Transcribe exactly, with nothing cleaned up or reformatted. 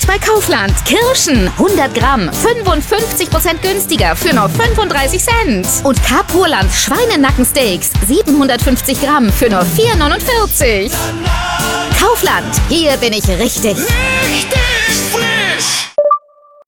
Jetzt bei Kaufland. Kirschen hundert Gramm, fünfundfünfzig Prozent günstiger für nur fünfunddreißig Cent. Und Kapurland Schweinenackensteaks, siebenhundertfünfzig Gramm für nur vier neunundvierzig. Kaufland, hier bin ich richtig. Richtig!